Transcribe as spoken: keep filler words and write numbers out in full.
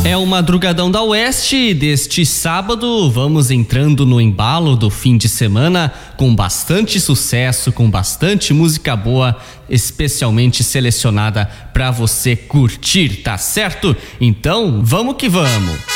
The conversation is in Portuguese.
É o Madrugadão da Oeste deste sábado. Vamos entrando no embalo do fim de semana com bastante sucesso, com bastante música boa, especialmente selecionada para você curtir, tá certo? Então, vamos que vamos!